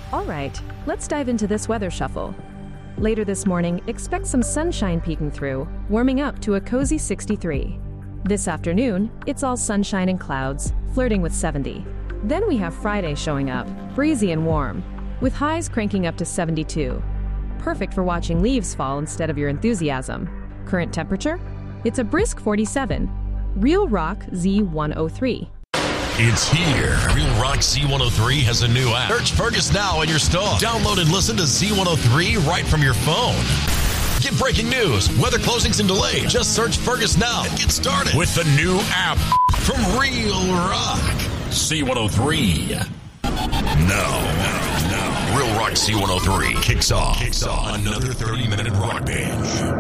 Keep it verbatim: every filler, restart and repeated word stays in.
All right, let's dive into this weather shuffle. Later this morning, expect some sunshine peeking through, warming up to a cozy sixty-three. This afternoon, it's all sunshine and clouds, flirting with seventy. Then we have Friday showing up, breezy and warm, with highs cranking up to seventy-two. Perfect for watching leaves fall instead of your enthusiasm. Current temperature? It's a brisk forty-seven. Real Rock Z one oh three. It's here. Real Rock Z one oh three has a new app. Search Fergus now in your store. Download and listen to Z one oh three right from your phone. Get breaking news, weather closings and delays. Just search Fergus now and get started with the new app from Real Rock Z one oh three. Now, now, now. Real Rock Z one oh three kicks off. Kicks off another thirty-minute rock binge.